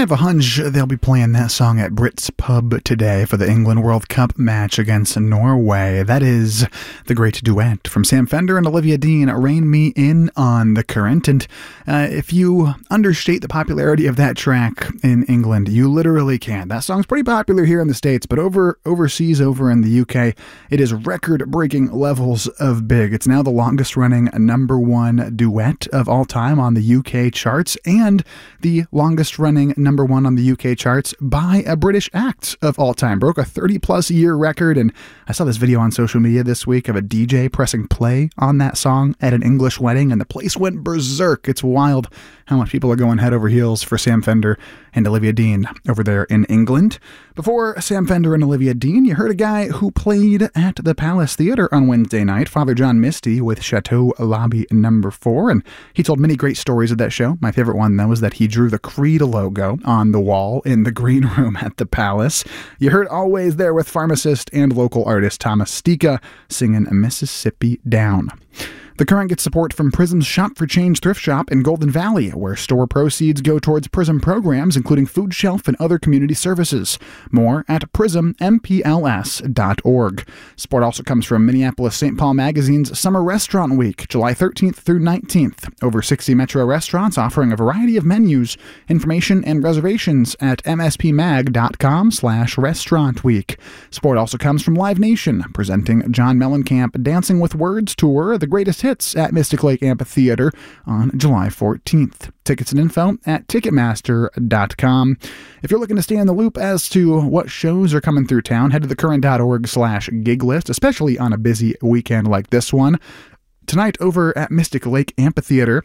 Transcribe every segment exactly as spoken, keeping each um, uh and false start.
have a hunch they'll be playing that song at Brits Pub today for the England World Cup match against Norway. That is the great duet from Sam Fender and Olivia Dean, Rein Me In on the Current. And uh, if you understate the popularity of that track in England, you literally can. That song's pretty popular here in the States, but over overseas, over in the U K, it is record-breaking levels of big. It's now the longest-running number one duet of all time on the U K charts, and the longest-running number one on the U K charts by a British act of all time. Broke a thirty-plus year record, and I saw this video on social media this week of a D J pressing play on that song at an English wedding, and the place went berserk. It's wild how much people are going head over heels for Sam Fender and Olivia Dean over there in England. Before Sam Fender and Olivia Dean, you heard a guy who played at the Palace Theatre on Wednesday night, Father John Misty, with Chateau Lobby number four, and he told many great stories of that show. My favorite one, though, was that he drew the Creed logo on the wall in the green room at the Palace. You heard Always There with pharmacist and local artist Thomas Stika singing Mississippi Down. The Current gets support from Prism's Shop for Change thrift shop in Golden Valley, where store proceeds go towards Prism programs, including food shelf and other community services. More at prism m p l s dot org. Support also comes from Minneapolis Saint Paul Magazine's Summer Restaurant Week, July thirteenth through nineteenth. Over sixty metro restaurants offering a variety of menus. Information and reservations at m s p mag dot com slash restaurant week. Support also comes from Live Nation, presenting John Mellencamp Dancing with Words Tour, the greatest hits at Mystic Lake Amphitheater on July fourteenth. Tickets and info at ticketmaster dot com. If you're looking to stay in the loop as to what shows are coming through town, head to thecurrent.org slash gig list, especially on a busy weekend like this one. Tonight over at Mystic Lake Amphitheater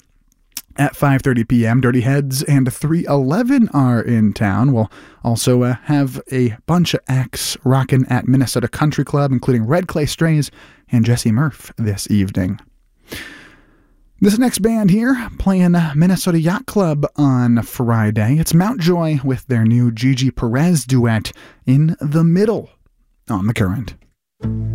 at five thirty p.m., Dirty Heads and three eleven are in town. We'll also uh, have a bunch of acts rocking at Minnesota Country Club, including Red Clay Strays and Jesse Murph this evening. This next band here, playing Minnesota Yacht Club on Friday. It's Mountjoy with their new Gigi Perez duet, In the Middle, on the Current.